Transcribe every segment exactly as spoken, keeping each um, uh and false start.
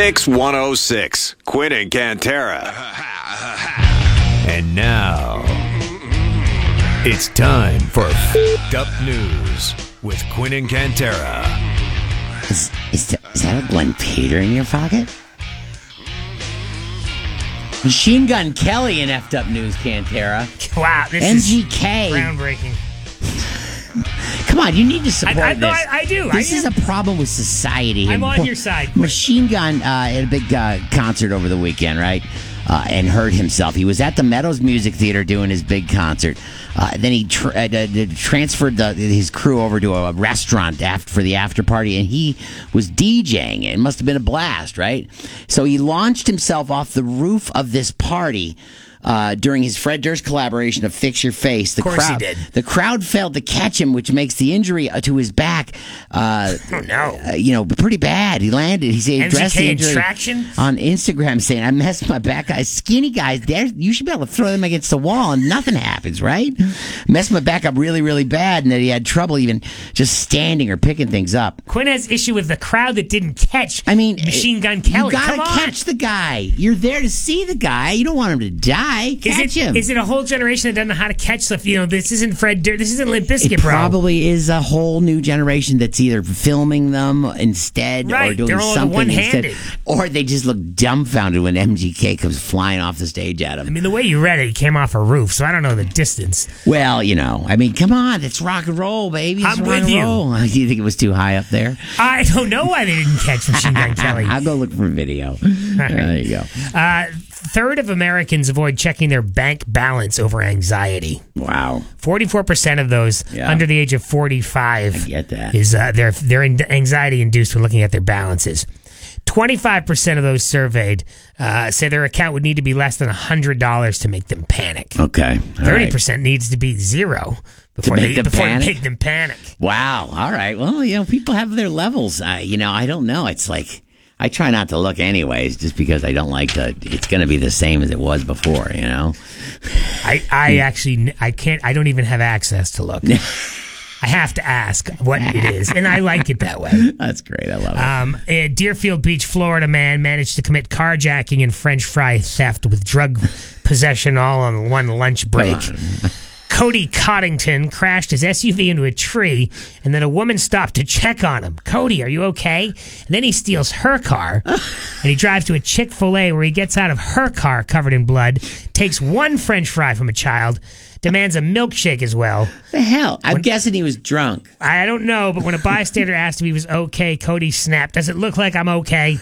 Pix one oh six, Quinn and Cantera. And now, it's time for F***ed Up News with Quinn and Cantera. Is, is, th- is that a Glenn Peter in your pocket? Machine Gun Kelly in F'd Up News, Cantera. Wow, this M G K. is groundbreaking. Come on, you need to support I, I, this. no, I, I do. This I is do. a problem with society. I'm And on your side. Machine Gun uh, had a big uh, concert over the weekend, right? Uh, and hurt himself. He was at the Meadows Music Theater doing his big concert. Uh, then he tra- uh, uh, transferred the, his crew over to a restaurant after, for the after party, and he was DJing. It must have been a blast, right? So he launched himself off the roof of this party uh, during his Fred Durst collaboration of Fix Your Face. The of course crowd, he did. The crowd failed to catch him, which makes the injury to his back, uh, oh, no. uh, you know, pretty bad. He landed. He said, addressed the injury traction? on Instagram, saying, "I messed my back. Guys, skinny guys, there you should be able to throw them against the wall and nothing happens, right? Messed my back up really, really bad, and that he had trouble even just standing or picking things up." Quinn has issue with the crowd that didn't catch. I mean, Machine Gun Kelly. You gotta Come on. catch the guy. You're there to see the guy. You don't want him to die. Catch Is it, him. is it a whole generation that doesn't know how to catch stuff? You know, this isn't Fred Durst. This isn't Limp Bizkit, It bro. probably is a whole new generation that's either filming them instead Right, or doing they're all something one-handed. instead, or they just look dumbfounded when M G K comes flying off the stage at them. I mean, the way you read it, he came off a roof, so I don't know the distance. Well, you know, I mean, come on, it's rock and roll, baby. It's I'm rock with and you. roll. Do you think it was too high up there? I don't know why they didn't catch Machine Gun Kelly. I'll go look for a video. Uh, there you go. Uh, third of Americans avoid checking their bank balance over anxiety. Wow. forty-four percent of those Yeah. under the age of forty-five I get that. is uh, they're they're anxiety induced when looking at their balances. twenty-five percent of those surveyed uh, say their account would need to be less than one hundred dollars to make them panic. Okay. all thirty right. percent needs to be zero before, make they, them before panic? they make them panic. Wow. All right. Well, you know, people have their levels. Uh, you know, I don't know. It's like, I try not to look anyways, just because I don't like to, it's going to be the same as it was before, you know? I, I actually, I can't, I don't even have access to look. I have to ask what it is, and I like it that way. That's great. I love it. Um, a Deerfield Beach, Florida man managed to commit carjacking and French fry theft with drug possession all on one lunch break. Cody Coddington crashed his S U V into a tree, and then a woman stopped to check on him. "Cody, are you okay?" And then he steals her car, and he drives to a Chick-fil-A where he gets out of her car covered in blood, takes one French fry from a child, demands a milkshake as well. The hell? I'm When- guessing he was drunk. I don't know, but when a bystander asked if he was okay, Cody snapped, "Does it look like I'm okay?"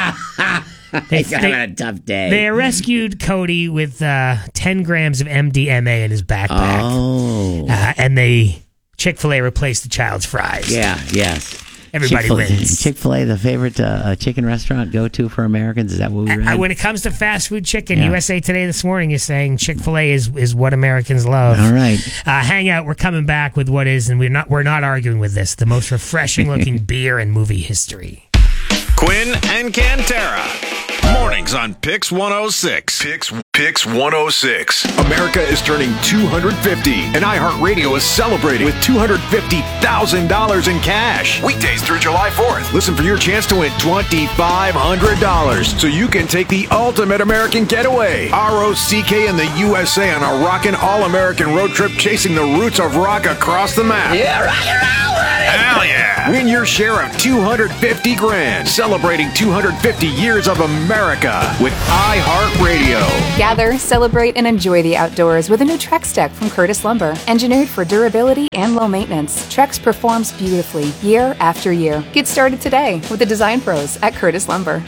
They, He's having they- a tough day. they rescued Cody with uh, ten grams of M D M A in his backpack. Oh. Uh, and they Chick-fil-A replaced the child's fries. Yeah, yes. Everybody Chick-fil-A, wins. Chick-fil-A, the favorite uh, chicken restaurant go-to for Americans? Is that what we read? Uh, when it comes to fast food chicken, Yeah. U S A Today this morning is saying Chick-fil-A is, is what Americans love. All right. Uh, hang out. We're coming back with what is, and we're not we're not arguing with this, the most refreshing looking beer in movie history. Quinn and Cantera. Mornings on Pix one oh six. Pix, Pix one oh six. America is turning two hundred fifty, and iHeartRadio is celebrating with two hundred fifty thousand dollars in cash. Weekdays through July fourth. Listen for your chance to win twenty-five hundred dollars so you can take the ultimate American getaway. R O C K and the U S A on a rockin' all-American road trip chasing the roots of rock across the map. Yeah, rock and roll, buddy. Hell yeah! Win your share of two hundred fifty grand, celebrating two hundred fifty years of America with iHeartRadio. Gather, celebrate, and enjoy the outdoors with a new Trex deck from Curtis Lumber. Engineered for durability and low maintenance, Trex performs beautifully year after year. Get started today with the design pros at Curtis Lumber.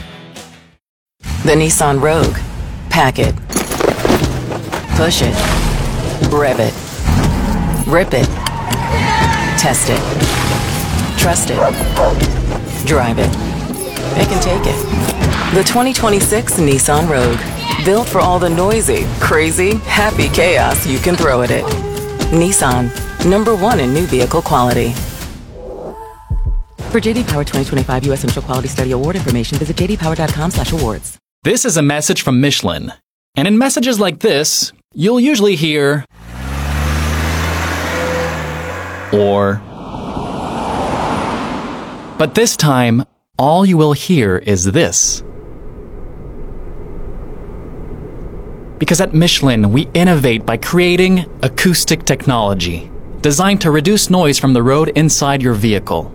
The Nissan Rogue. Pack it. Push it. Rev it. Rip it. Test it. Trust it. Drive it. It can take it. The twenty twenty-six Nissan Rogue. Built for all the noisy, crazy, happy chaos you can throw at it. Nissan. Number one in new vehicle quality. For J D Power twenty twenty-five U S Initial Quality Study Award information, visit j d power dot com slash awards. This is a message from Michelin. And in messages like this, you'll usually hear, or, but this time, all you will hear is this. Because at Michelin, we innovate by creating acoustic technology designed to reduce noise from the road inside your vehicle.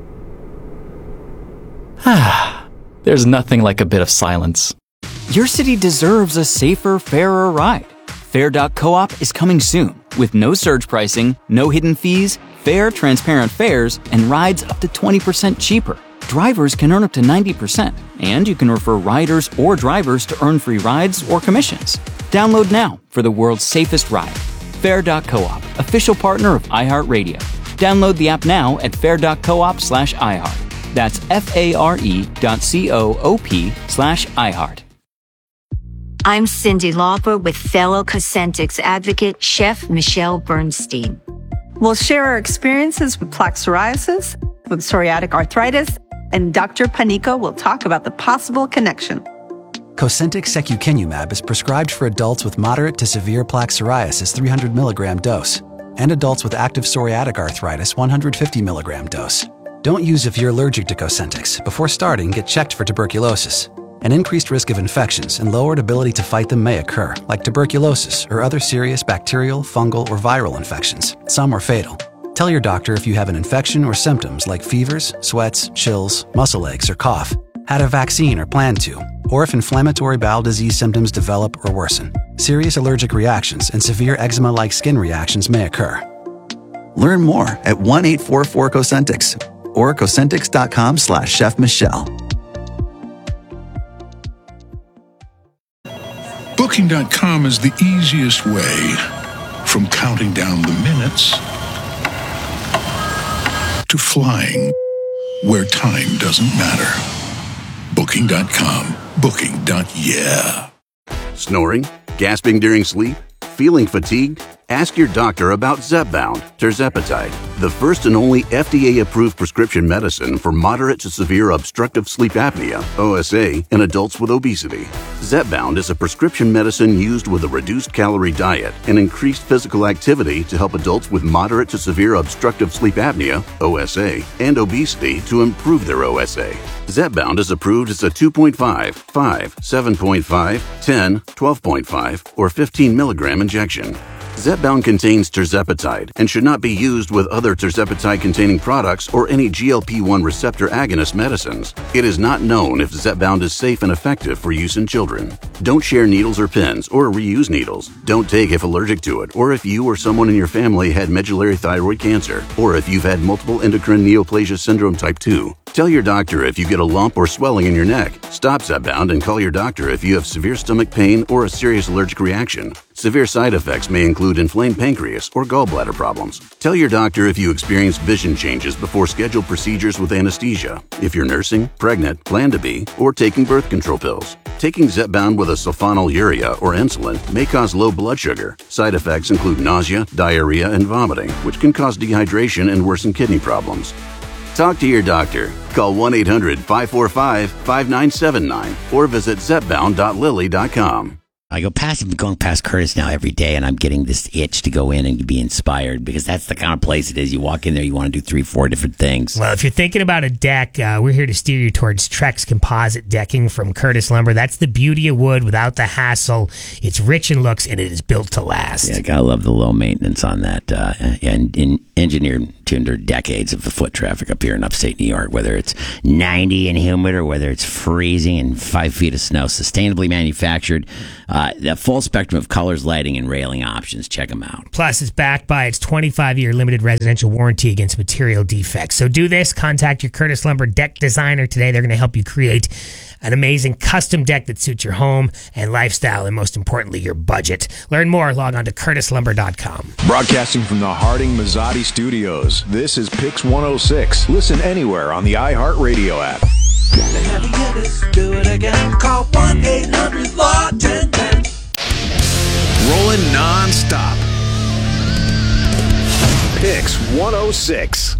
Ah, there's nothing like a bit of silence. Your city deserves a safer, fairer ride. Fair dot coop is coming soon with no surge pricing, no hidden fees, fair, transparent fares, and rides up to twenty percent cheaper. Drivers can earn up to ninety percent, and you can refer riders or drivers to earn free rides or commissions. Download now for the world's safest ride. Fair dot coop, official partner of iHeartRadio. Download the app now at fair dot coop slash iHeart. That's F-A-R-E dot C-O-O-P slash iHeart. I'm Cindy Lauper with fellow Cosentix advocate, Chef Michelle Bernstein. We'll share our experiences with plaque psoriasis, with psoriatic arthritis, and Doctor Panico will talk about the possible connection. Cosentix secukinumab is prescribed for adults with moderate to severe plaque psoriasis three hundred milligram dose and adults with active psoriatic arthritis one hundred fifty milligram dose. Don't use if you're allergic to Cosentix. Before starting, get checked for tuberculosis. An increased risk of infections and lowered ability to fight them may occur, like tuberculosis or other serious bacterial, fungal, or viral infections. Some are fatal. Tell your doctor if you have an infection or symptoms like fevers, sweats, chills, muscle aches, or cough, had a vaccine or plan to, or if inflammatory bowel disease symptoms develop or worsen. Serious allergic reactions and severe eczema-like skin reactions may occur. Learn more at one eight four four Cosentix or Cosentix.com slash Chef Michelle. Booking dot com is the easiest way from counting down the minutes to flying where time doesn't matter. Booking dot com. Booking. Yeah. Snoring? Gasping during sleep? Feeling fatigued? Ask your doctor about Zepbound, tirzepatide, the first and only F D A-approved prescription medicine for moderate to severe obstructive sleep apnea, O S A, in adults with obesity. Zepbound is a prescription medicine used with a reduced-calorie diet and increased physical activity to help adults with moderate to severe obstructive sleep apnea, O S A, and obesity to improve their O S A. Zepbound is approved as a two point five, five, seven point five, ten, twelve point five, or fifteen milligram injection. Zepbound contains tirzepatide and should not be used with other tirzepatide-containing products or any G L P one receptor agonist medicines. It is not known if Zepbound is safe and effective for use in children. Don't share needles or pens or reuse needles. Don't take if allergic to it or if you or someone in your family had medullary thyroid cancer or if you've had multiple endocrine neoplasia syndrome type two. Tell your doctor if you get a lump or swelling in your neck. Stop Zepbound and call your doctor if you have severe stomach pain or a serious allergic reaction. Severe side effects may include inflamed pancreas or gallbladder problems. Tell your doctor if you experience vision changes before scheduled procedures with anesthesia, if you're nursing, pregnant, plan to be, or taking birth control pills. Taking Zepbound with a sulfonylurea or insulin may cause low blood sugar. Side effects include nausea, diarrhea, and vomiting, which can cause dehydration and worsen kidney problems. Talk to your doctor. Call one eight hundred, five four five, five nine seven nine or visit zepbound dot lilly dot com. I go past, I'm going past Curtis now every day, and I'm getting this itch to go in and be inspired because that's the kind of place it is. You walk in there, you want to do three, four different things. Well, if you're thinking about a deck, uh, we're here to steer you towards Trex Composite Decking from Curtis Lumber. That's the beauty of wood without the hassle. It's rich in looks, and it is built to last. Yeah, I gotta love the low maintenance on that. Uh, and, and engineered to endure decades of the foot traffic up here in upstate New York, whether it's ninety and humid or whether it's freezing and five feet of snow. Sustainably manufactured. Uh, the full spectrum of colors, lighting, and railing options. Check them out. Plus, it's backed by its twenty-five year limited residential warranty against material defects. So do this. Contact your Curtis Lumber deck designer today. They're going to help you create an amazing custom deck that suits your home and lifestyle, and most importantly, your budget. Learn more. Log on to curtis lumber dot com. Broadcasting from the Harding Mazzotti Studios, this is Pix one oh six. Listen anywhere on the iHeartRadio app. Do it again. Call one eight hundred law ten ten. Rolling non-stop. Pix one oh six.